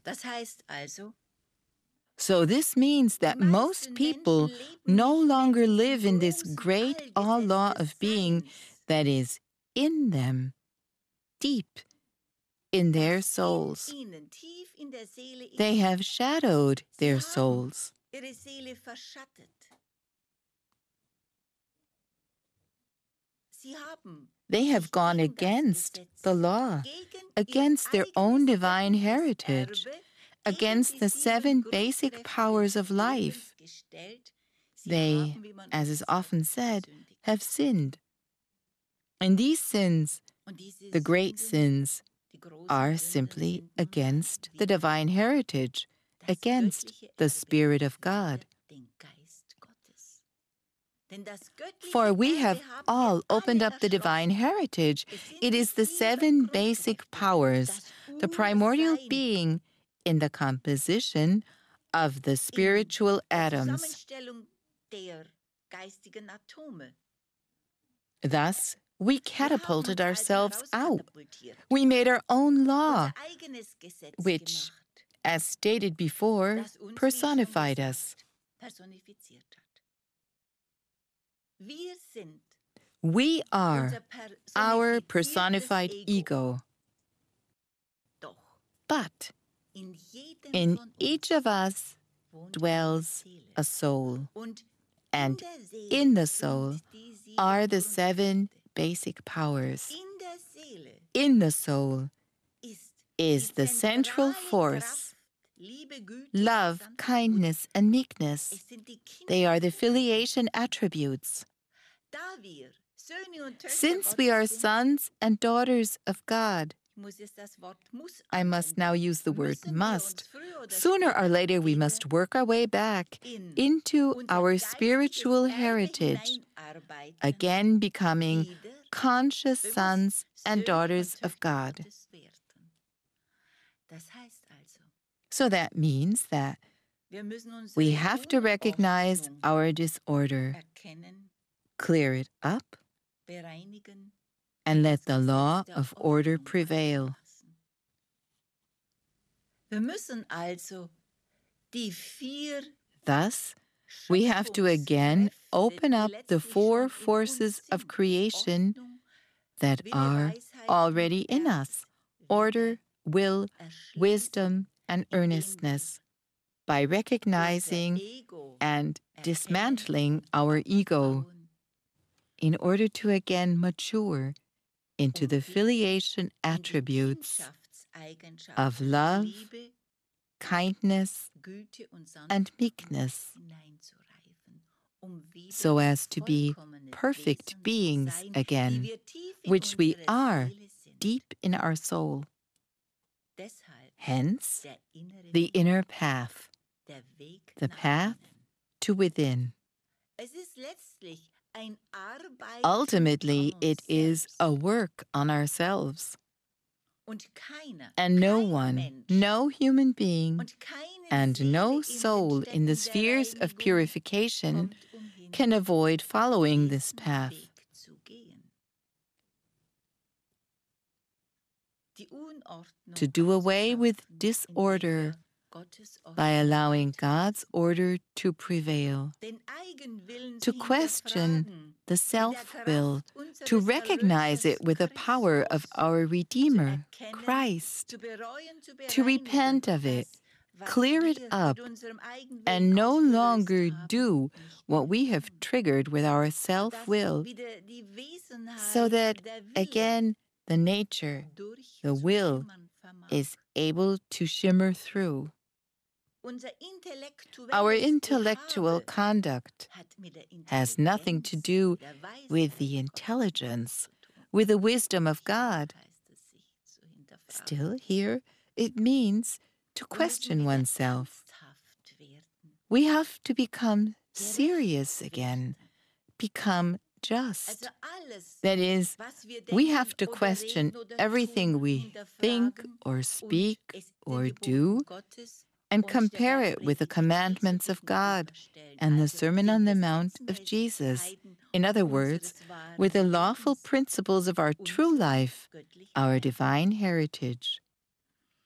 Das heißt also, So this means that most people no longer live in this great all-law of being that is in them, deep in their souls. They have shadowed their souls. ihre Seele verschattet. Sie haben They have gone against the law, against their own divine heritage, against the 7 basic powers of life. They, as is often said, have sinned. And these sins, the great sins, are simply against the divine heritage, against the Spirit of God. For we have all opened up the divine heritage. It is the 7 basic powers, the primordial being in the composition of the spiritual atoms. Thus, we catapulted ourselves out. We made our own law, which, as stated before, personified us. We are our personified ego. But in each of us dwells a soul, and in the soul are the 7 basic powers. In the soul is the central force, love, kindness, and meekness. They are the filiation attributes. Since we are sons and daughters of God, I must now use the word must. Sooner or later, we must work our way back into our spiritual heritage, again becoming conscious sons and daughters of God. So that means that we have to recognize our disorder, clear it up, and let the law of order prevail. Thus, we have to again open up the 4 forces of creation that are already in us: order, will, wisdom, and earnestness, by recognizing and dismantling our ego in order to again mature into the filiation attributes of love, kindness, and meekness, so as to be perfect beings again, which we are deep in our soul. Hence, the inner path, the path to within. Ultimately, it is a work on ourselves. And no one, no human being, and no soul in the spheres of purification can avoid following this path. To do away with disorder by allowing God's order to prevail, to question the self-will, to recognize it with the power of our Redeemer, Christ, to repent of it, clear it up, and no longer do what we have triggered with our self-will, so that, again, the nature, the will, is able to shimmer through. Our intellectual conduct has nothing to do with the intelligence, with the wisdom of God. Still, here it means to question oneself. We have to become serious again, become just. That is, we have to question everything we think or speak or do, and compare it with the commandments of God and the Sermon on the Mount of Jesus. In other words, with the lawful principles of our true life, our divine heritage.